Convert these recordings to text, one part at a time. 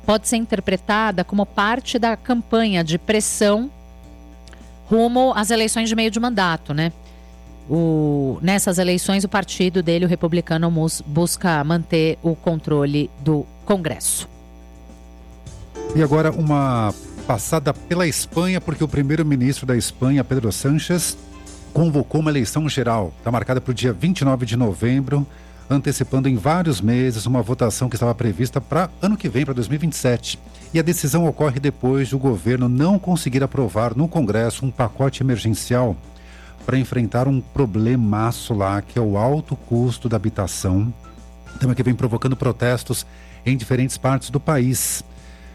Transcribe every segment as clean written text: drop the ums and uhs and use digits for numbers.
pode ser interpretada como parte da campanha de pressão rumo às eleições de meio de mandato, né? Nessas eleições, o partido dele, o republicano, busca manter o controle do Congresso. E agora uma passada pela Espanha, porque o primeiro-ministro da Espanha, Pedro Sánchez, convocou uma eleição geral. Está marcada para o dia 29 de novembro, antecipando em vários meses uma votação que estava prevista para ano que vem, para 2027. E a decisão ocorre depois de o governo não conseguir aprovar no Congresso um pacote emergencial para enfrentar um problemaço lá, que é o alto custo da habitação, tema que vem provocando protestos em diferentes partes do país.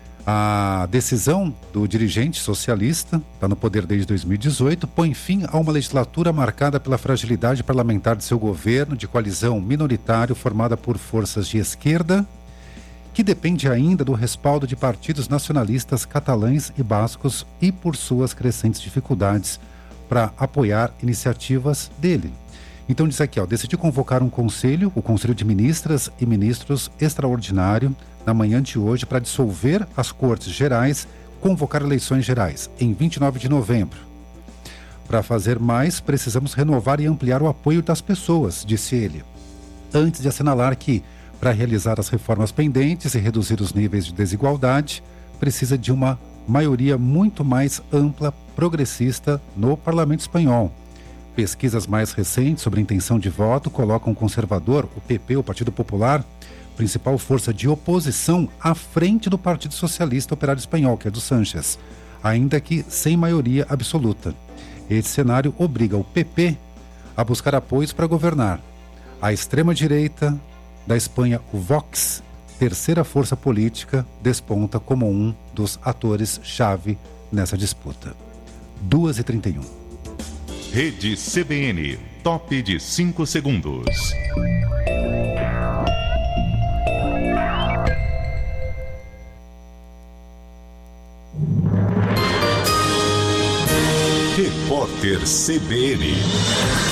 A decisão do dirigente socialista, está no poder desde 2018, põe fim a uma legislatura marcada pela fragilidade parlamentar de seu governo, de coalizão minoritário formada por forças de esquerda, que depende ainda do respaldo de partidos nacionalistas catalães e bascos e por suas crescentes dificuldades para apoiar iniciativas dele. Então diz aqui, decidi convocar o Conselho de Ministras e Ministros extraordinário na manhã de hoje para dissolver as Cortes Gerais, convocar eleições gerais em 29 de novembro. Para fazer mais, precisamos renovar e ampliar o apoio das pessoas, disse ele, antes de assinalar que, para realizar as reformas pendentes e reduzir os níveis de desigualdade, precisa de uma maioria muito mais ampla, progressista no Parlamento Espanhol. Pesquisas mais recentes sobre intenção de voto colocam o conservador, o PP, o Partido Popular, principal força de oposição, à frente do Partido Socialista Operário Espanhol, que é do Sánchez, ainda que sem maioria absoluta. Esse cenário obriga o PP a buscar apoios para governar. A extrema-direita da Espanha, o Vox, terceira força política, desponta como um dos atores-chave nessa disputa. 2h31. Rede CBN, top de 5 segundos. Repórter CBN.